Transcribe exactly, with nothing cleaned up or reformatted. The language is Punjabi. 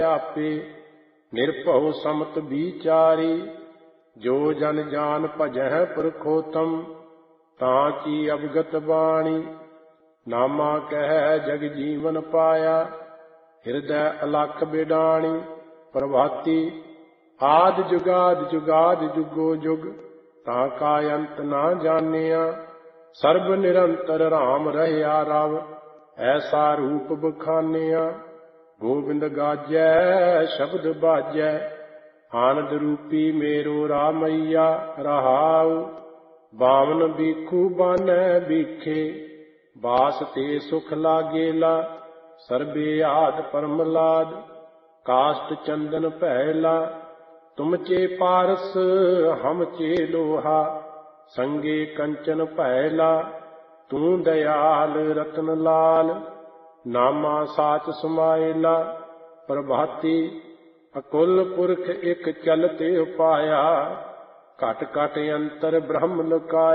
ਆਪੇ ਨਿਰਭਉ ਸਮਤ ਵਿਚਾਰੀ। ਜੋ ਜਨ ਜਾਨ ਭਜਹਿ ਪੁਰਖੋਤਮ ਤਾਂ ਕੀ ਅਵਗਤ ਬਾਣੀ। ਨਾਮਾ ਕਹਿ ਜਗ ਜੀਵਨ ਪਾਇਆ ਹਿਰਦੈ ਅਲਖ ਬਿਡਾਣੀ। ਪ੍ਰਭਾਤੀ ਆਦਿ ਜੁਗਾਦਿ ਜੁਗਾਦਿ ਜੁਗੋ ਜੁਗ ਤਾਂ ਕਾ ਅੰਤ ਨਾ ਜਾਣਿਆ। ਸਰਬ ਨਿਰੰਤਰ ਰਾਮ ਰਹਿਆ ਰਵ ਐਸਾ ਰੂਪ ਬਖਾਨਿਆ। ਗੋਬਿੰਦ ਗਾਜੈ ਸ਼ਬਦ ਬਾਜੈ ਆਨੰਦ ਰੂਪੀ ਮੇਰੋ ਰਾਮਈਆ ਰਹਾਉ। ਬਾਵਨ ਬੀਖੂ ਬਾਨੈ ਬੀਖੇ ਬਾਸ ਤੇ ਸੁਖ ਲਾਗੇਲਾ। ਸਰਬੇ ਆਦ ਪਰਮਲਾਦ ਕਾਸ਼ਟ ਚੰਦਨ ਭੈਲਾ। ਤੁਮ ਚੇ ਪਾਰਸ ਹਮ ਚੇ ਲੋਹਾ ਸੰਗੇ ਕੰਚਨ ਭੈਲਾ। ਤੂੰ ਦਇਆਲ ਰਤਨ ਲਾਲ ਨਾਮਾ ਸਾਚ ਸਮਾਇਲਾ। ਪ੍ਰਭਾਤੀ ਅਕੁਲ ਪੁਰਖ ਇਕ ਚਲਤੇ ਉਪਾਇਆ ਘਟ ਘਟ ਅੰਤਰ ਬ੍ਰਹਮ ਲੁਕਾਇਆ।